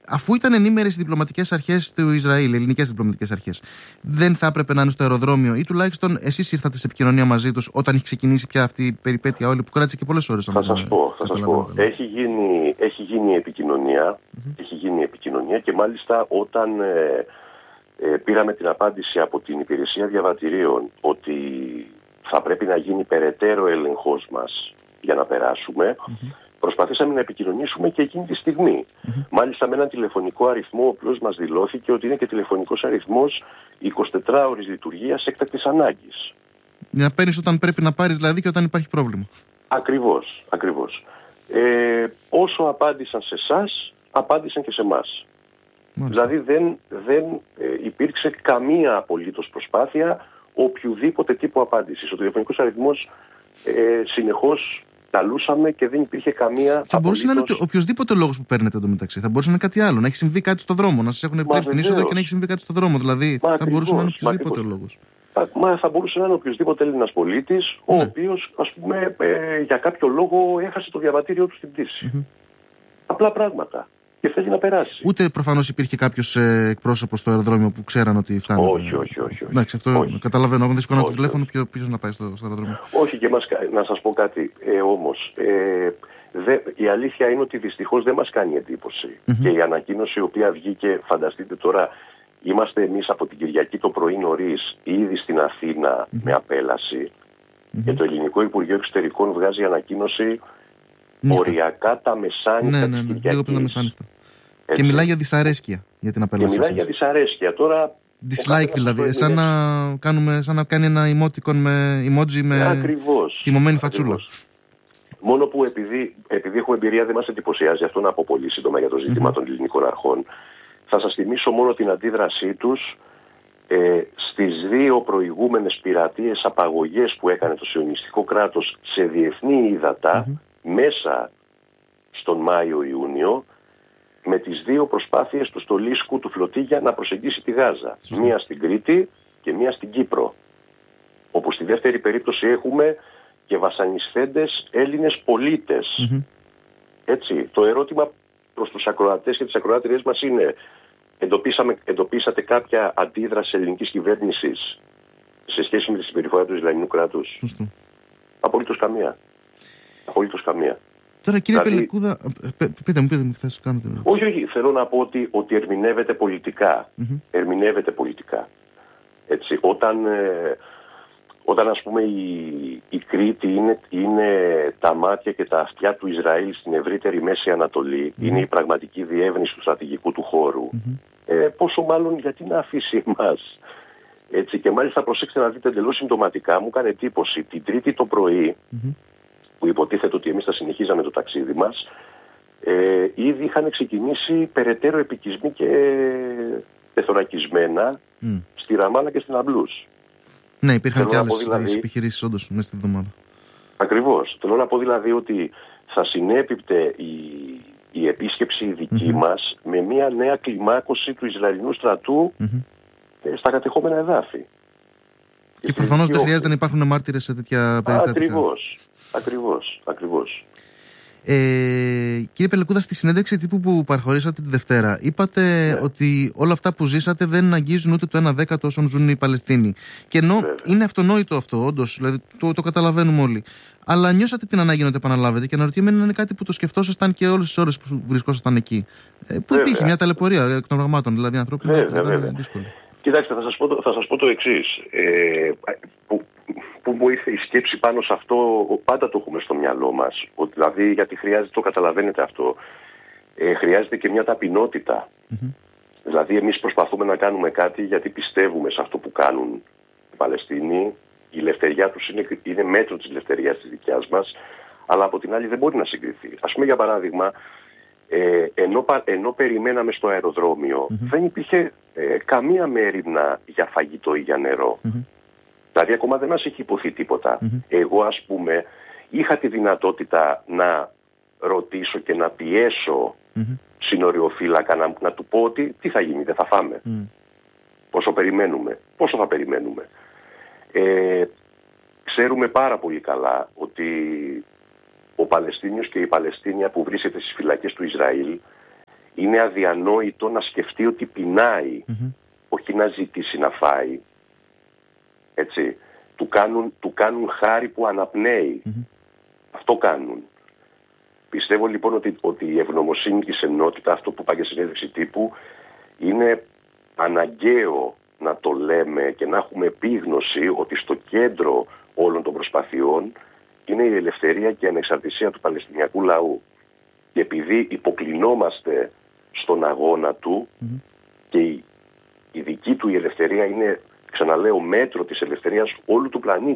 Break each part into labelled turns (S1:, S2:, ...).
S1: αφού ήταν ενήμερες οι διπλωματικές αρχές του Ισραήλ, οι ελληνικές διπλωματικές αρχές, δεν θα έπρεπε να είναι στο αεροδρόμιο, ή τουλάχιστον εσείς ήρθατε σε επικοινωνία μαζί τους όταν έχει ξεκινήσει πια αυτή η περιπέτεια όλη που κράτησε και πολλές ώρες?
S2: Θα σας πω. Έχει γίνει επικοινωνία. Έχει γίνει επικοινωνία και μάλιστα όταν πήραμε την απάντηση από την υπηρεσία διαβατηρίων ότι θα πρέπει να γίνει περαιτέρω έλεγχος μας για να περάσουμε, προσπαθήσαμε να επικοινωνήσουμε και εκείνη τη στιγμή. Μάλιστα με έναν τηλεφωνικό αριθμό, ο οποίος μας δηλώθηκε ότι είναι και τηλεφωνικός αριθμός 24 ώρες λειτουργίας έκτακτης ανάγκης.
S1: Να παίρνεις όταν πρέπει να πάρεις δηλαδή και όταν υπάρχει πρόβλημα.
S2: Ακριβώς. Όσο απάντησαν σε εσάς, απάντησαν και σε εμάς. Δηλαδή δεν υπήρξε καμία απολύτως προσπάθεια οποιουδήποτε τύπου απάντησης. Ο τηλεφωνικός αριθμός συνεχώς καλούσαμε και δεν υπήρχε καμία.
S1: Θα μπορούσε να είναι οποιοδήποτε λόγος που παίρνετε εντωμεταξύ. Θα μπορούσε να είναι κάτι άλλο. Να έχει συμβεί κάτι στο δρόμο. Να σας έχουν επιτρέψει την είσοδο και να έχει συμβεί κάτι στο δρόμο. Δηλαδή θα μπορούσε να είναι οποιοδήποτε λόγος.
S2: Θα μπορούσε να είναι οποιοδήποτε Έλληνας πολίτης, ο οποίος, ας πούμε, για κάποιο λόγο έχασε το διαβατήριό του στην πτήση. Απλά πράγματα. Και θέλει να περάσει.
S1: Ούτε προφανώς υπήρχε κάποιος εκπρόσωπος στο αεροδρόμιο που ξέραν ότι φτάνει.
S2: Όχι.
S1: Εντάξει, αυτό καταλαβαίνω. Αν δεν σηκώνω το τηλέφωνο, ποιος να πάει στο αεροδρόμιο.
S2: Όχι, και να σας πω κάτι όμως. Η αλήθεια είναι ότι δυστυχώς δεν μας κάνει εντύπωση. Και η ανακοίνωση η οποία βγήκε, φανταστείτε τώρα, είμαστε εμείς από την Κυριακή το πρωί νωρίς ήδη στην Αθήνα με απέλαση και το Ελληνικό Υπουργείο Εξωτερικών βγάζει ανακοίνωση οριακά τα μεσάνυχτα της Κυριακής.
S1: Λίγο πριν τα μεσάνυχτα. Και μιλάει για δυσαρέσκεια για την απέλαση.
S2: Και μιλάει για δυσαρέσκεια. Τώρα,
S1: dislike δηλαδή, σαν να κάνει ένα emoticon με emoji με θυμωμένη φατσούλα.
S2: Μόνο που επειδή έχω εμπειρία δεν μας εντυπωσιάζει αυτό, να πω πολύ σύντομα για το ζήτημα των ελληνικών αρχών. Θα σας θυμίσω μόνο την αντίδρασή τους στις δύο προηγούμενες πειρατείες απαγωγές που έκανε το σιωνιστικό κράτος σε διεθνή ύδατα μέσα στον Μάιο-Ιούνιο, με τις δύο προσπάθειες του Στολίσκου του Φλωτίγια να προσεγγίσει τη Γάζα. Μία στην Κρήτη και μία στην Κύπρο. Όπου στη δεύτερη περίπτωση έχουμε και βασανισθέντες Έλληνες πολίτες. Έτσι, το ερώτημα προς τους ακροατές και τις ακροάτριές μας είναι: εντοπίσατε κάποια αντίδραση ελληνικής κυβέρνησης σε σχέση με τη συμπεριφορά του Ισλαμικού κράτους? Απολύτως καμία.
S1: Τώρα κύριε Πελεκούδα, πείτε μου, θες κάνετε.
S2: Όχι, θέλω να πω ότι ερμηνεύεται πολιτικά. Ερμηνεύεται πολιτικά. Έτσι, όταν ας πούμε η Κρήτη είναι τα μάτια και τα αυτιά του Ισραήλ στην ευρύτερη Μέση Ανατολή, είναι η πραγματική διεύνηση του στρατηγικού του χώρου, πόσο μάλλον γιατί να αφήσει εμάς. Έτσι, και μάλιστα προσέξτε να δείτε εντελώς συμπτωματικά, μου έκανε εντύπωση την Τρίτη το πρωί, που υποτίθεται ότι εμείς θα συνεχίζαμε το ταξίδι μας, ήδη είχαν ξεκινήσει περαιτέρω επικισμοί και τεθωρακισμένα στη Ραμάλα και στην Αμπλούς.
S1: Ναι, υπήρχαν και άλλες επιχειρήσεις όντως μέσα στη εβδομάδα.
S2: Ακριβώς. Θέλω να πω δηλαδή ότι θα συνέπιπτε η επίσκεψη δική μας με μια νέα κλιμάκωση του Ισραηλινού στρατού στα κατεχόμενα εδάφη.
S1: Και προφανώς δεν χρειάζεται να υπάρχουν μάρτυρες σε τέτοια περιστατικά.
S2: Ακριβώς.
S1: Κύριε Πελεκούδα, στη συνέντευξη τύπου που παραχωρήσατε τη Δευτέρα, είπατε ότι όλα αυτά που ζήσατε δεν αγγίζουν ούτε το 1/10 όσων ζουν οι Παλαιστίνοι. Και ενώ είναι αυτονόητο αυτό, όντως, δηλαδή το καταλαβαίνουμε όλοι, αλλά νιώσατε την ανάγκη να το επαναλάβετε και αναρωτιέμαι αν είναι κάτι που το σκεφτόσασταν και όλες τις ώρες που βρισκόσασταν εκεί. Που υπήρχε μια ταλαιπωρία εκ των πραγμάτων, δηλαδή ανθρώπινα. Ήταν δύσκολο.
S2: Κοιτάξτε, θα σας πω το εξής. Που μου ήρθε η σκέψη πάνω σε αυτό, πάντα το έχουμε στο μυαλό μας. Δηλαδή, γιατί χρειάζεται, το καταλαβαίνετε αυτό, χρειάζεται και μια ταπεινότητα. Δηλαδή, εμείς προσπαθούμε να κάνουμε κάτι γιατί πιστεύουμε σε αυτό που κάνουν οι Παλαιστίνοι. Η ελευθεριά τους είναι μέτρο της ελευθερίας της δικιάς μας, αλλά από την άλλη δεν μπορεί να συγκριθεί. Ας πούμε, για παράδειγμα, ενώ περιμέναμε στο αεροδρόμιο, δεν υπήρχε καμία μέριμνα για φαγητό ή για νερό. Δηλαδή ακόμα δεν μας έχει υποθεί τίποτα. Εγώ ας πούμε είχα τη δυνατότητα να ρωτήσω και να πιέσω συνοριοφύλακα να του πω ότι τι θα γίνει, δεν θα φάμε. Πόσο θα περιμένουμε. Ξέρουμε πάρα πολύ καλά ότι ο Παλαιστίνιος και η Παλαιστίνια που βρίσκεται στις φυλακές του Ισραήλ είναι αδιανόητο να σκεφτεί ότι πεινάει, όχι να ζητήσει να φάει. Έτσι. Του κάνουν χάρη που αναπνέει. Αυτό κάνουν. Πιστεύω λοιπόν ότι η ευγνωμοσύνη και η σεμνότητα, αυτό που είπα και συνέντευξη τύπου, είναι αναγκαίο να το λέμε και να έχουμε επίγνωση ότι στο κέντρο όλων των προσπαθειών είναι η ελευθερία και η ανεξαρτησία του Παλαιστινιακού λαού. Και επειδή υποκλεινόμαστε στον αγώνα του και η δική του η ελευθερία είναι, ξαναλέω, μέτρο της ελευθερίας όλου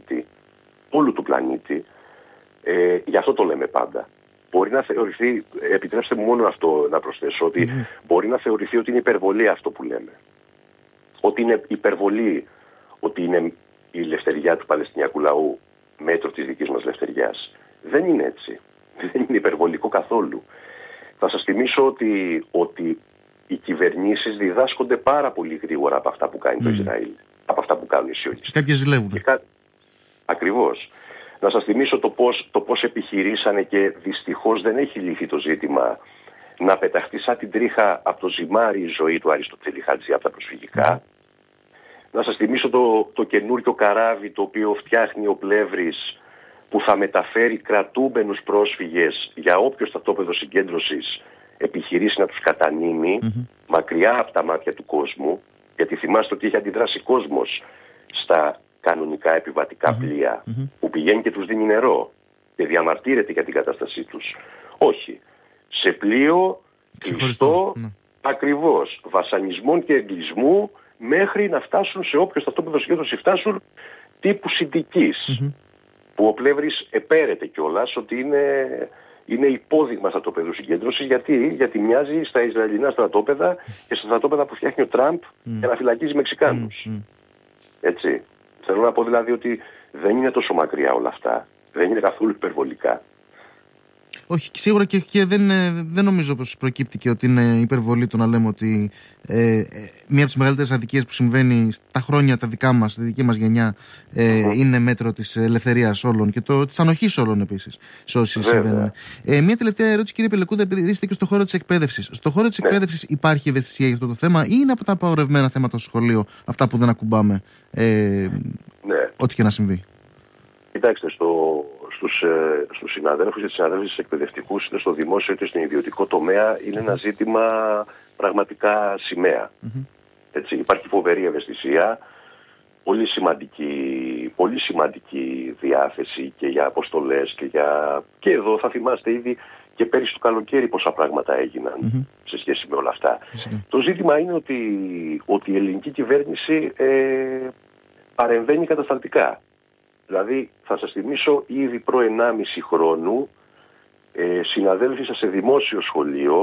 S2: του πλανήτη, γι' αυτό το λέμε πάντα. Μπορεί να θεωρηθεί, επιτρέψτε μου μόνο αυτό να προσθέσω, ότι μπορεί να θεωρηθεί ότι είναι υπερβολή αυτό που λέμε. Ότι είναι υπερβολή, ότι είναι η ελευθεριά του Παλαιστινιακού λαού μέτρο της δικής μας ελευθεριάς. Δεν είναι έτσι. Δεν είναι υπερβολικό καθόλου. Θα σας θυμίσω ότι οι κυβερνήσεις διδάσκονται πάρα πολύ γρήγορα από αυτά που κάνει το Ισραήλ. Από αυτά που κάνουν οι Σιωνιστές.
S1: Κάποιες ζηλεύουν.
S2: Ακριβώς. Να σας θυμίσω το πώς επιχειρήσανε και δυστυχώς δεν έχει λυθεί το ζήτημα να πεταχτεί σαν την τρίχα από το ζυμάρι η ζωή του Αριστοτέλη Χατζή από τα προσφυγικά. Να σας θυμίσω το καινούριο καράβι το οποίο φτιάχνει ο Πλεύρης, που θα μεταφέρει κρατούμενους πρόσφυγες για όποιο στρατόπεδο συγκέντρωσης επιχειρήσει να τους κατανείμει μακριά από τα μάτια του κόσμου, γιατί θυμάστε ότι έχει αντιδράσει κόσμος στα κανονικά επιβατικά πλοία που πηγαίνει και τους δίνει νερό και διαμαρτύρεται για την κατάστασή τους. Όχι. Σε πλοίο κλειστό, ακριβώς, βασανισμών και εγκλισμού, μέχρι να φτάσουν σε όποιο στρατόπεδο συγκέντρωσης φτάσουν, τύπου Συντικής. Που ο Πλεύρης επέρεται κιόλας ότι είναι υπόδειγμα στρατόπεδου συγκέντρωσης. Γιατί μοιάζει στα Ισραηλινά στρατόπεδα και στα στρατόπεδα που φτιάχνει ο Τραμπ για να φυλακίζει Μεξικάνους. Έτσι. Θέλω να πω δηλαδή ότι δεν είναι τόσο μακριά όλα αυτά. Δεν είναι καθόλου υπερβολικά.
S1: Όχι, σίγουρα και δεν νομίζω πως προκύπτει και ότι είναι υπερβολή το να λέμε ότι μία από τις μεγαλύτερες αδικίες που συμβαίνει στα χρόνια τα δικά μας, στη δική μας γενιά, είναι μέτρο της ελευθερίας όλων και της ανοχής όλων επίσης σε όσοι συμβαίνουν. Μία τελευταία ερώτηση, κύριε Πελεκούδα, επειδή είστε και στον χώρο της εκπαίδευσης. Στον χώρο της εκπαίδευσης υπάρχει ευαισθησία για αυτό το θέμα ή είναι από τα απαγορευμένα θέματα στο σχολείο αυτά που δεν ακουμπάμε, ό,τι και να συμβεί?
S2: Κοιτάξτε, στους συναδέλφους και τις συναδέλφους εκπαιδευτικούς, είτε στο δημόσιο είτε στον ιδιωτικό τομέα, είναι ένα ζήτημα πραγματικά σημαία. Έτσι, υπάρχει φοβερή ευαισθησία, πολύ σημαντική διάθεση και για αποστολές και εδώ θα θυμάστε ήδη και πέρυσι το καλοκαίρι πόσα πράγματα έγιναν σε σχέση με όλα αυτά. Το ζήτημα είναι ότι η ελληνική κυβέρνηση παρεμβαίνει κατασταλτικά. Δηλαδή, θα σας θυμίσω, ήδη προ 1,5 χρόνου, συναδέλφοι σας σε δημόσιο σχολείο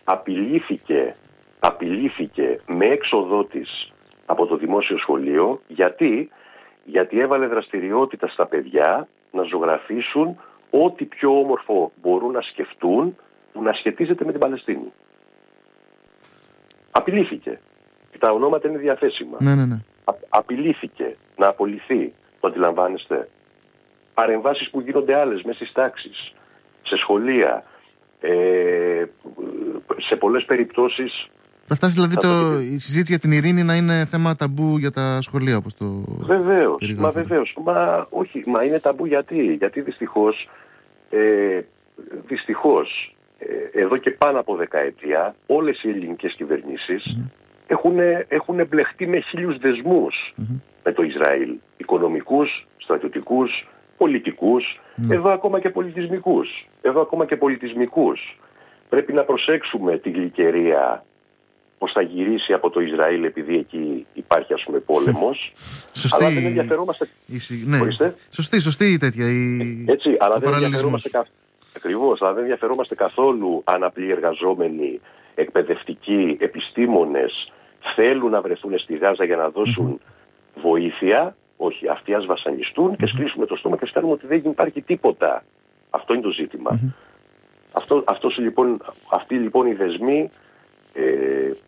S2: απειλήθηκε με έξοδό της από το δημόσιο σχολείο. Γιατί έβαλε δραστηριότητα στα παιδιά να ζωγραφίσουν ό,τι πιο όμορφο μπορούν να σκεφτούν που να σχετίζεται με την Παλαιστίνη. Απειλήθηκε. Τα ονόματα είναι διαθέσιμα.
S1: Ναι.
S2: Απειλήθηκε να απολυθεί. Το αντιλαμβάνεστε? Παρεμβάσεις που γίνονται άλλες μέσα στις τάξεις, σε σχολεία, σε πολλές περιπτώσεις.
S1: Θα φτάσει δηλαδή η συζήτηση για την ειρήνη να είναι θέμα ταμπού για τα σχολεία, όπως το...
S2: Βεβαίως. Μα είναι ταμπού γιατί δυστυχώς εδώ και πάνω από δεκαετία όλες οι ελληνικές κυβερνήσεις έχουν μπλεχτεί με 1000 δεσμούς με το Ισραήλ. Οικονομικούς, στρατιωτικούς, πολιτικούς, εδώ ακόμα και πολιτισμικούς. Πρέπει να προσέξουμε την γλυκερία, πως θα γυρίσει από το Ισραήλ επειδή εκεί υπάρχει πόλεμος.
S1: Σωστή.
S2: Αλλά δεν ενδιαφερόμαστε.
S1: Σωστή τέτοια.
S2: Έτσι, αλλά δεν ενδιαφερόμαστε ακριβώς, αλλά δεν ενδιαφερόμαστε καθόλου αν απλοί εργαζόμενοι, εκπαιδευτικοί, επιστήμονες θέλουν να βρεθούν στη Γάζα για να δώσουν βοήθεια. Όχι, αυτοί ας βασανιστούν και σκλείσουμε το στόμα και κάνουμε ότι δεν υπάρχει τίποτα. Αυτό είναι το ζήτημα. Αυτοί λοιπόν οι δεσμοί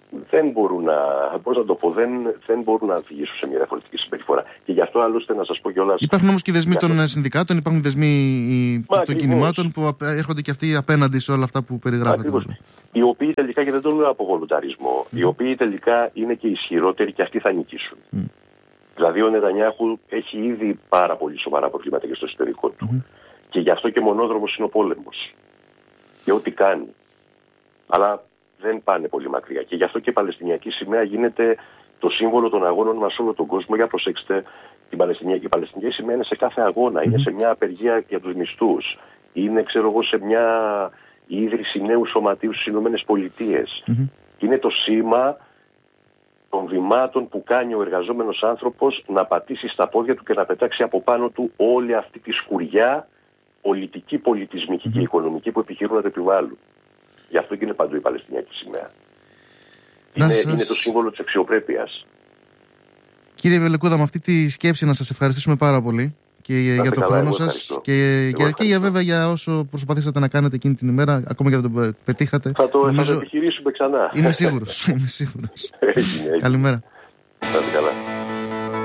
S2: δεν μπορούν να, πώς να το πω, δεν μπορούν να οδηγήσουν σε μια διαφορετική συμπεριφορά. Και γι' αυτό άλλωστε να σας πω κιόλας.
S1: Υπάρχουν όμως και δεσμοί των συνδικάτων, υπάρχουν δεσμοί των κινημάτων που έρχονται και αυτοί απέναντι σε όλα αυτά που περιγράφετε.
S2: Οι οποίοι τελικά, και δεν το λέω από βολονταρισμό, οι οποίοι τελικά είναι και ισχυρότεροι και αυτοί θα νικήσουν. Δηλαδή ο Νετανιάχου έχει ήδη πάρα πολύ σοβαρά προβλήματα και στο εσωτερικό του. Και γι' αυτό και μονόδρομος είναι ο πόλεμος. Και ό,τι κάνει. Αλλά δεν πάνε πολύ μακριά. Και γι' αυτό και η Παλαιστινιακή σημαία γίνεται το σύμβολο των αγώνων μας σε όλο τον κόσμο. Για προσέξτε, η Παλαιστινιακή σημαία είναι σε κάθε αγώνα. Είναι σε μια απεργία για τους μισθούς. Είναι, ξέρω εγώ, σε μια ίδρυση νέου σωματείου στις Ηνωμένες Πολιτείες. Είναι το σήμα των βημάτων που κάνει ο εργαζόμενος άνθρωπος να πατήσει στα πόδια του και να πετάξει από πάνω του όλη αυτή τη σκουριά πολιτική, πολιτισμική και οικονομική που επιχειρούν να το επιβάλλουν. Γι' αυτό και είναι παντού η Παλαιστινιακή σημαία. Είναι το σύμβολο της αξιοπρέπειας.
S1: Κύριε Βελεκούδα, με αυτή τη σκέψη να σας ευχαριστήσουμε πάρα πολύ και για τον χρόνο σας και βέβαια για όσο προσπαθήσατε να κάνετε εκείνη την ημέρα, ακόμα και δεν το πετύχατε.
S2: Θα το επιχειρήσουμε ξανά.
S1: Είμαι σίγουρος. Καλημέρα.